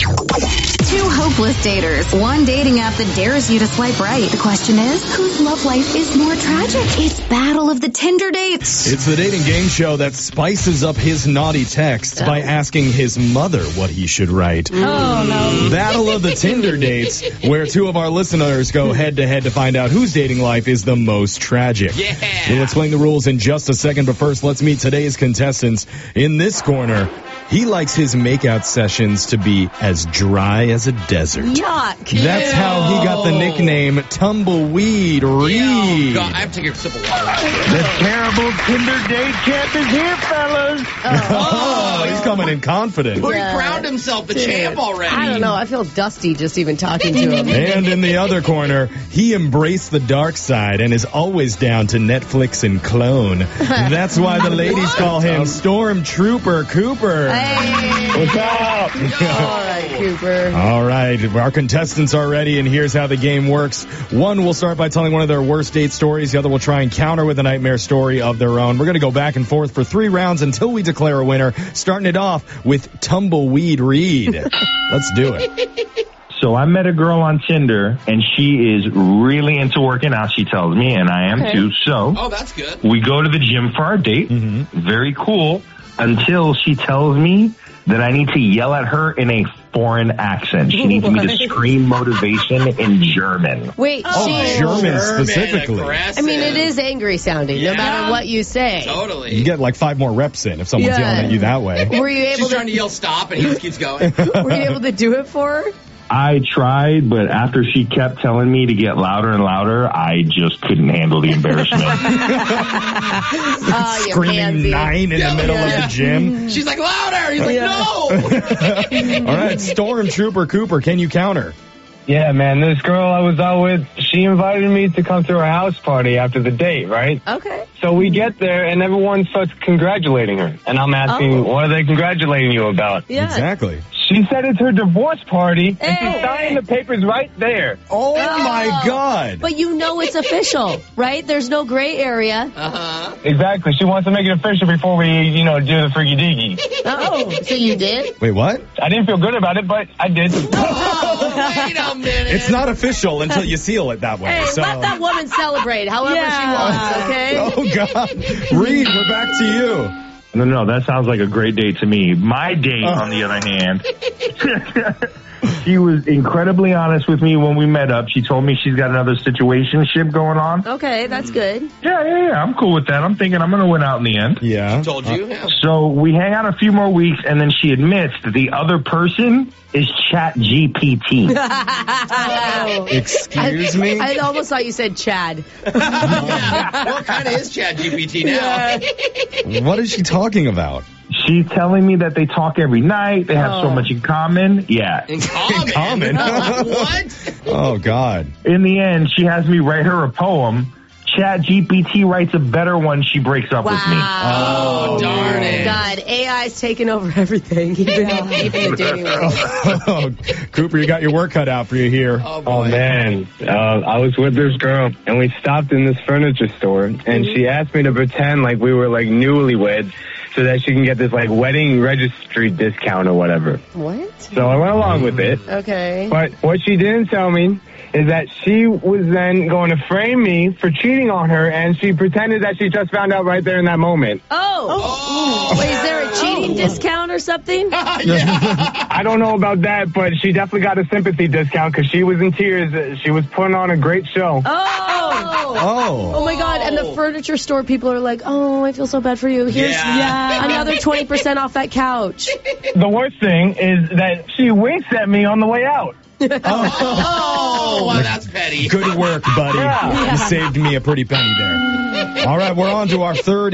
Two hopeless daters. One dating app that dares you to swipe right. The question is, whose love life is more tragic? It's Battle of the Tinder Dates. It's the dating game show that spices up his naughty texts by asking his mother what he should write. Oh, no. Battle of the Tinder Dates, where two of our listeners go head-to-head to find out whose dating life is the most tragic. Yeah. We'll explain the rules in just a second, but first, let's meet today's contestants. In this corner, he likes his makeout sessions to be as dry as a desert. Yuck. That's how he got the nickname Tumbleweed Reed. God, I have to take a sip of water. The terrible Tinder date champ is here, fellas. Oh, he's coming in confident. He crowned himself the champ already. I don't know. I feel dusty just even talking to him. And in the other corner, he embraced the dark side and is always down to Netflix and clone. That's why the ladies call him Stormtrooper Cooper. Hey. What's up? All right, Cooper. All right, our contestants are ready, and here's how the game works. One will start by telling one of their worst date stories. The other will try and counter with a nightmare story of their own. We're going to go back and forth for 3 rounds until we declare a winner, starting it off with Tumbleweed Reed. Let's do it. So I met a girl on Tinder, and she is really into working out, she tells me, and I am too. So Oh, that's good. we go to the gym for our date. Very cool. Until she tells me that I need to yell at her in a foreign accent. She needs me to scream motivation in German. Wait, German specifically. Aggressive. I mean, it is angry sounding, no Yeah. matter what you say. Totally. You get like 5 more reps in if someone's Yeah. yelling at you that way. Were you able She's trying to yell stop, and he just keeps going. Were you able to do it for her? I tried, but after she kept telling me to get louder and louder, I just couldn't handle the embarrassment. Oh, you Screaming pansy. 9 in the middle of the gym. She's like, louder! He's like, no! All right, Stormtrooper Cooper, can you counter? Yeah, man, this girl I was out with, she invited me to come to her house party after the date, right? Okay. So we get there, and everyone starts congratulating her. And I'm asking, what are they congratulating you about? Yeah. Exactly. She said it's her divorce party, and Hey. she's signing the papers right there. Oh, my God. But you know it's official, right? There's no gray area. Uh-huh. Exactly. She wants to make it official before we, do the freaky deaky. Oh, so you did? Wait, what? I didn't feel good about it, but I did. Oh, wait a minute. It's not official until you seal it that way. Hey, so. let that woman celebrate however she wants, okay? Oh, God. Reed, we're back to you. No, that sounds like a great date to me. My date, on the other hand, she was incredibly honest with me when we met up. She told me she's got another situationship going on. Okay, that's good. Yeah, I'm cool with that. I'm thinking I'm going to win out in the end. Yeah. Told you. Yeah. So we hang out a few more weeks, and then she admits that the other person is ChatGPT. Excuse me? I almost thought you said Chad. Yeah. What kind of is ChatGPT now? What is she talking about? She's telling me that they talk every night. They have so much in common. Yeah. In common. Common? What? Oh, God. In the end, she has me write her a poem. ChatGPT writes a better one. She breaks up with me. Oh, darn it. God, AI's taken over everything, even the dating world. Oh, Cooper, you got your work cut out for you here. Oh, boy. Oh, man. I was with this girl, and we stopped in this furniture store, and she asked me to pretend like we were, newlyweds so that she can get this, wedding registry discount or whatever. What? So I went along with it. Okay. But what she didn't tell me is that she was then going to frame me for cheating on her, and she pretended that she just found out right there in that moment. Oh. Wait, is there a cheating discount or something? I don't know about that, but she definitely got a sympathy discount because she was in tears. She was putting on a great show. Oh, my God. And the furniture store people are like, oh, I feel so bad for you. Here's another 20% off that couch. The worst thing is that she winks at me on the way out. Oh, wow, that's petty. Good work, buddy. Yeah. You saved me a pretty penny there. All right, we're on to our third